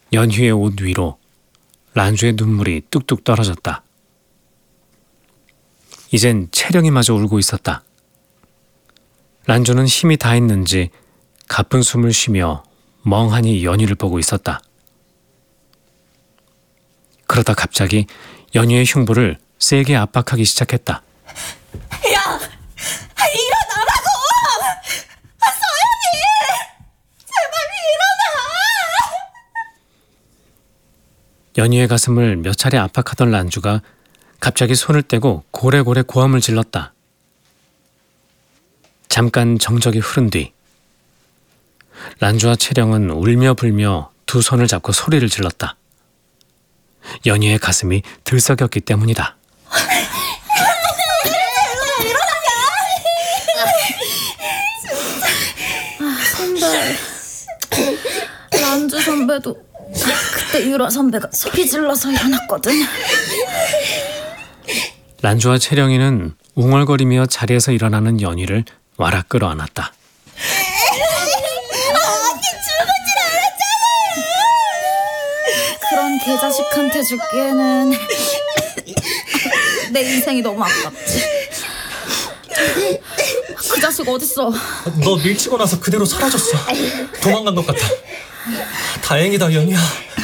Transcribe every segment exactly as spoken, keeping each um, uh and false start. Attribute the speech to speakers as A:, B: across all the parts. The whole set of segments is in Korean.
A: 연희의 옷 위로 란주의 눈물이 뚝뚝 떨어졌다. 이젠 채령이마저 울고 있었다. 란주는 힘이 다했는지 가쁜 숨을 쉬며 멍하니 연희를 보고 있었다. 그러다 갑자기 연희의 흉부를 세게 압박하기 시작했다.
B: 야! 일어나라고! 서연이! 제발 일어나!
A: 연희의 가슴을 몇 차례 압박하던 란주가 갑자기 손을 떼고 고래고래 고함을 질렀다. 잠깐 정적이 흐른 뒤 란주와 채령은 울며 불며 두 손을 잡고 소리를 질렀다. 연희의 가슴이 들썩였기 때문이다.
C: 선배, 란주 선배도 그때 유라 선배가 소리 질러서 일어났거든.
A: 란주와 채령이는 웅얼거리며 자리에서 일어나는 연희를 와락 끌어안았다.
B: 언니 죽은 줄 알았잖아요.
C: 그런 개자식한테 죽기에는 내 인생이 너무 아깝지. 그 자식 어딨어?
D: 너 밀치고 나서 그대로 사라졌어. 도망간 것 같아. 다행이다, 연희야.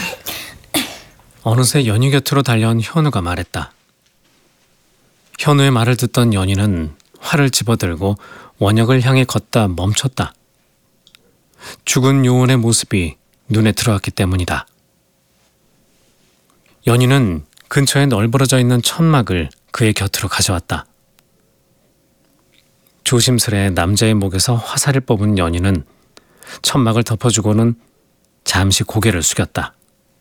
A: 어느새 연희 곁으로 달려온 현우가 말했다. 현우의 말을 듣던 연희는 활을 집어들고 원혁을 향해 걷다 멈췄다. 죽은 요원의 모습이 눈에 들어왔기 때문이다. 연희는 근처에 널브러져 있는 천막을 그의 곁으로 가져왔다. 조심스레 남자의 목에서 화살을 뽑은 연희는 천막을 덮어주고는 잠시 고개를 숙였다.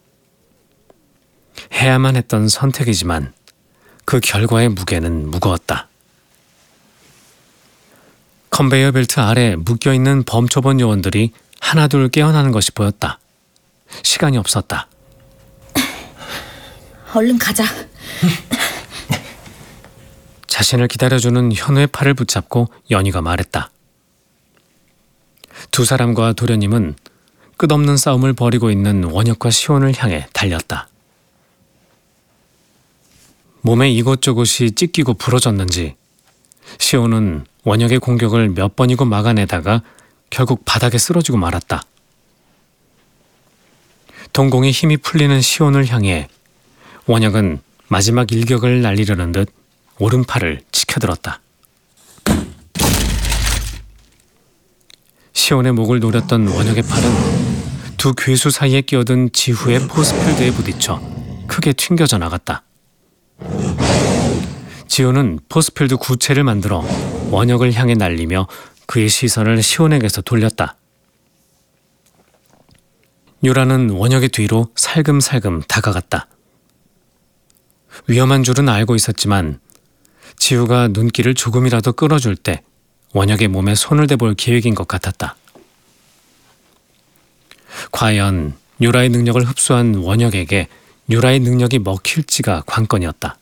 A: 해야만 했던 선택이지만 그 결과의 무게는 무거웠다. 컨베이어 벨트 아래 묶여있는 범초본 요원들이 하나둘 깨어나는 것이 보였다. 시간이 없었다.
C: 얼른 가자.
A: 자신을 기다려주는 현우의 팔을 붙잡고 연희가 말했다. 두 사람과 도련님은 끝없는 싸움을 벌이고 있는 원혁과 시온을 향해 달렸다. 몸에 이곳저곳이 찢기고 부러졌는지 시온은 원혁의 공격을 몇 번이고 막아내다가 결국 바닥에 쓰러지고 말았다. 동공의 힘이 풀리는 시온을 향해 원혁은 마지막 일격을 날리려는 듯 오른팔을 치켜들었다. 시온의 목을 노렸던 원혁의 팔은 두 괴수 사이에 끼어든 지후의 포스필드에 부딪혀 크게 튕겨져 나갔다. 지우는 포스필드 구체를 만들어 원혁을 향해 날리며 그의 시선을 시온에게서 돌렸다. 유라는 원혁의 뒤로 살금살금 다가갔다. 위험한 줄은 알고 있었지만 지우가 눈길을 조금이라도 끌어줄 때 원혁의 몸에 손을 대볼 계획인 것 같았다. 과연 유라의 능력을 흡수한 원혁에게 유라의 능력이 먹힐지가 관건이었다.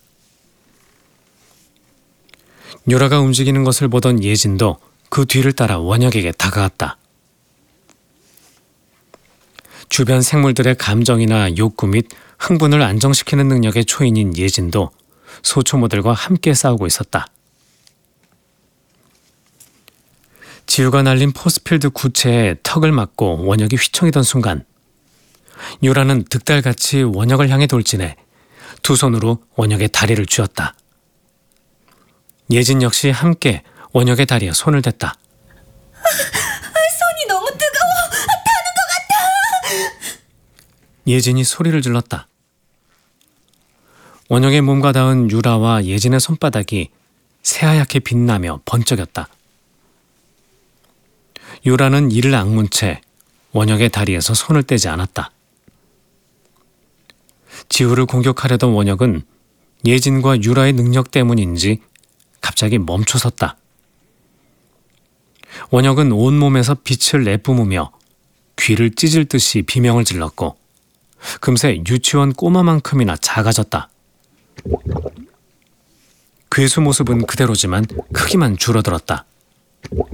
A: 유라가 움직이는 것을 보던 예진도 그 뒤를 따라 원혁에게 다가갔다. 주변 생물들의 감정이나 욕구 및 흥분을 안정시키는 능력의 초인인 예진도 소초모들과 함께 싸우고 있었다. 지우가 날린 포스필드 구체에 턱을 맞고 원혁이 휘청이던 순간 유라는 득달같이 원혁을 향해 돌진해 두 손으로 원혁의 다리를 쥐었다. 예진 역시 함께 원혁의 다리에 손을 댔다.
B: 손이 너무 뜨거워! 타는 것 같아!
A: 예진이 소리를 질렀다. 원혁의 몸과 닿은 유라와 예진의 손바닥이 새하얗게 빛나며 번쩍였다. 유라는 이를 악문 채 원혁의 다리에서 손을 떼지 않았다. 지우를 공격하려던 원혁은 예진과 유라의 능력 때문인지 갑자기 멈춰섰다. 원혁은 온몸에서 빛을 내뿜으며 귀를 찢을 듯이 비명을 질렀고 금세 유치원 꼬마만큼이나 작아졌다. 괴수 모습은 그대로지만 크기만 줄어들었다.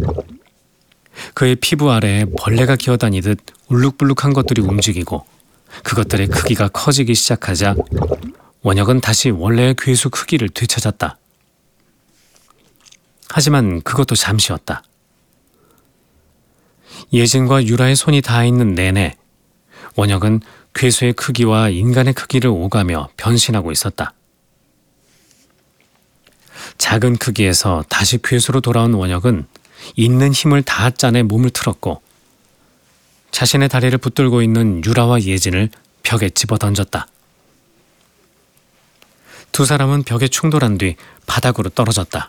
A: 그의 피부 아래에 벌레가 기어다니듯 울룩불룩한 것들이 움직이고 그것들의 크기가 커지기 시작하자 원혁은 다시 원래의 괴수 크기를 되찾았다. 하지만 그것도 잠시였다. 예진과 유라의 손이 닿아 있는 내내 원혁은 괴수의 크기와 인간의 크기를 오가며 변신하고 있었다. 작은 크기에서 다시 괴수로 돌아온 원혁은 있는 힘을 다 짜내 몸을 틀었고 자신의 다리를 붙들고 있는 유라와 예진을 벽에 집어던졌다. 두 사람은 벽에 충돌한 뒤 바닥으로 떨어졌다.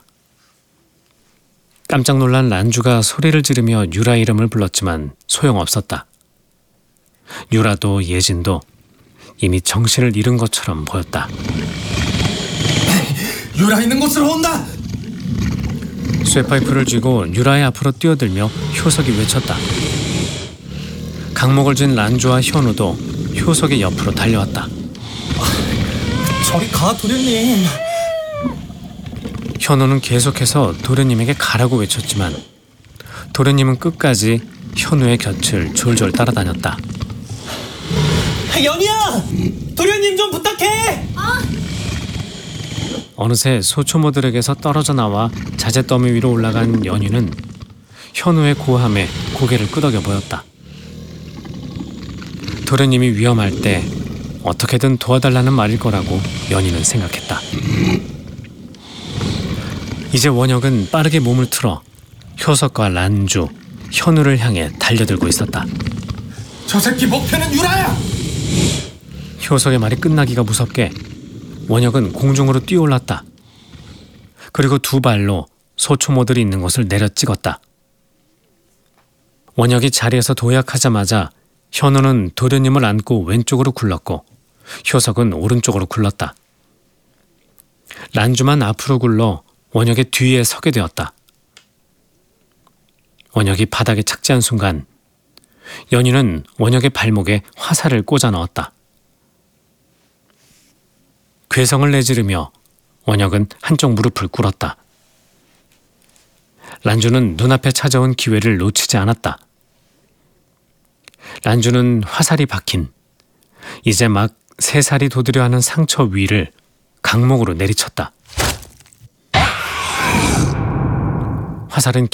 A: 깜짝 놀란 란주가 소리를 지르며 유라 이름을 불렀지만 소용없었다. 유라도 예진도 이미 정신을 잃은 것처럼 보였다.
D: 유라 있는 곳으로 온다!
A: 쇠파이프를 쥐고 유라의 앞으로 뛰어들며 효석이 외쳤다. 강목을 쥔 란주와 현우도 효석의 옆으로 달려왔다.
D: 저리 가, 도련님.
A: 현우는 계속해서 도련님에게 가라고 외쳤지만 도련님은 끝까지 현우의 곁을 졸졸 따라다녔다.
D: 연희야! 도련님 좀 부탁해!
A: 어느새 소초모들에게서 떨어져 나와 자재더미 위로 올라간 연희는 현우의 고함에 고개를 끄덕여 보였다. 도련님이 위험할 때 어떻게든 도와달라는 말일 거라고 연희는 생각했다. 이제 원혁은 빠르게 몸을 틀어 효석과 란주, 현우를 향해 달려들고 있었다.
D: 저 새끼 목표는 유라야!
A: 효석의 말이 끝나기가 무섭게 원혁은 공중으로 뛰어올랐다. 그리고 두 발로 소초모들이 있는 곳을 내려 찍었다. 원혁이 자리에서 도약하자마자 현우는 도련님을 안고 왼쪽으로 굴렀고 효석은 오른쪽으로 굴렀다. 란주만 앞으로 굴러 원혁의 뒤에 서게 되었다. 원혁이 바닥에 착지한 순간 연희는 원혁의 발목에 화살을 꽂아 넣었다. 괴성을 내지르며 원혁은 한쪽 무릎을 꿇었다. 란주는 눈앞에 찾아온 기회를 놓치지 않았다. 란주는 화살이 박힌 이제 막 세 살이 돋으려 하는 상처 위를 강목으로 내리쳤다. 화살은